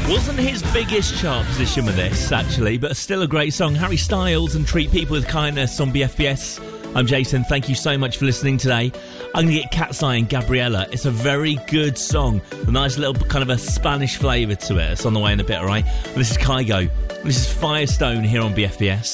Wasn't his biggest chart position with this, actually, but still a great song. Harry Styles and Treat People with Kindness on BFBS. I'm Jason. Thank you so much for listening today. I'm going to get Cat's Eye and Gabriella. It's a very good song. A nice little kind of a Spanish flavour to it. It's on the way in a bit, all right? This is Kygo. This is Firestone here on BFBS.